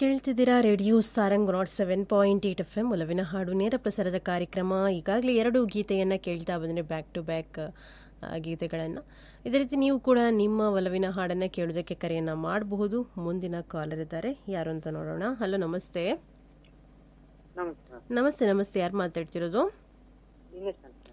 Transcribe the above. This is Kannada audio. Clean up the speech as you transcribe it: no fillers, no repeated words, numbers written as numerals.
ಕೇಳ್ತಿದ್ದೀರಾ ರೇಡಿಯೋ ಸಾರಂಗ್ 107.8 FM ಒಲವಿನ ಹಾಡು ನೇರ ಪ್ರಸಾರದ ಕಾರ್ಯಕ್ರಮ. ಈಗಾಗಲೇ 2 ಗೀತೆಯನ್ನು ಕೇಳ್ತಾ ಬಂದರೆ ಬ್ಯಾಕ್ ಟು ಬ್ಯಾಕ್ ಗೀತೆಗಳನ್ನು. ಇದೇ ರೀತಿ ನೀವು ಕೂಡ ನಿಮ್ಮ ಒಲವಿನ ಹಾಡನ್ನು ಕೇಳೋದಕ್ಕೆ ಕರೆಯನ್ನು ಮಾಡಬಹುದು. ಮುಂದಿನ ಕಾಲರ್ ಇದ್ದಾರೆ, ಯಾರು ಅಂತ ನೋಡೋಣ. ಹಲೋ, ನಮಸ್ತೆ. ನಮಸ್ತೆ. ಯಾರು ಮಾತಾಡ್ತಿರೋದು?